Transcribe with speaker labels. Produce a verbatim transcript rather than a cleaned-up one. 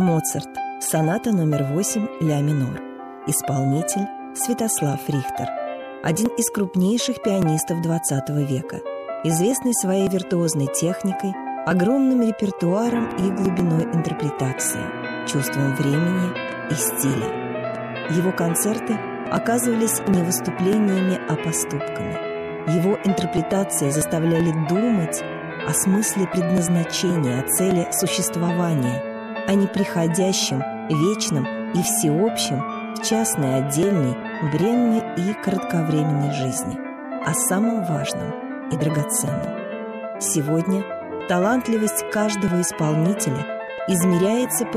Speaker 1: Моцарт. Соната номер восемь, ля минор. Исполнитель Святослав Рихтер. Один из крупнейших пианистов двадцатого века, известный своей виртуозной техникой, огромным репертуаром и глубиной интерпретации, чувством времени и стиля. Его концерты оказывались не выступлениями, а поступками. Его интерпретации заставляли думать о смысле предназначения, о цели существования, о неприходящем, вечном и всеобщем в частной, отдельной, бренной и кратковременной жизни, о самом важном и драгоценном. Сегодня талантливость каждого исполнителя измеряется по